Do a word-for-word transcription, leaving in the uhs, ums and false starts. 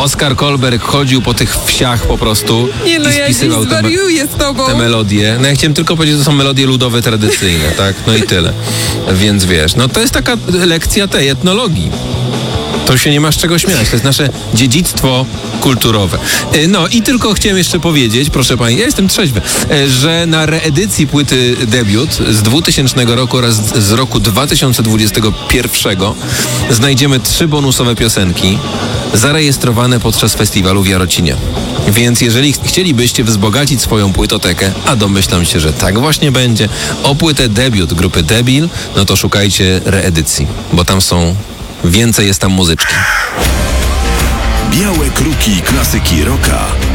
Oskar Kolberg chodził po tych wsiach po prostu Nie no, i ja gdzieś spisywał te, me- zwariuję z tobą. te melodie. No ja chciałem tylko powiedzieć, że to są melodie ludowe, tradycyjne, tak? No i tyle. Więc wiesz, no to jest taka lekcja tej etnologii. To się nie ma z czego śmiać. To jest nasze dziedzictwo kulturowe. E, No i tylko chciałem jeszcze powiedzieć, proszę pani, ja jestem trzeźwy, e, że na reedycji płyty Debiut z dwutysięcznego roku oraz z z roku dwa tysiące dwudziestego pierwszego znajdziemy trzy bonusowe piosenki zarejestrowane podczas festiwalu w Jarocinie. Więc jeżeli ch- chcielibyście wzbogacić swoją płytotekę, a domyślam się, że tak właśnie będzie, o płytę Debiut grupy Debil, no to szukajcie reedycji, bo tam są Więcej jest tam muzyczki. Białe kruki klasyki rocka.